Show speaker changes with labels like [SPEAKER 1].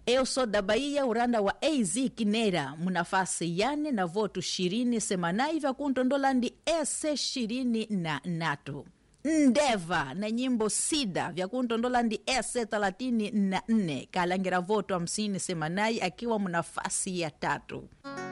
[SPEAKER 1] Eu sou da Bahia, uranda wa AZ Kinera, munafasi yane na voto 20 semanai vya kuntondolandi ese 24. Ndeva na nyimbo sida vya kuntondolandi ese 34 kalangira voto 50 semanai akiwa munafasi ya 3.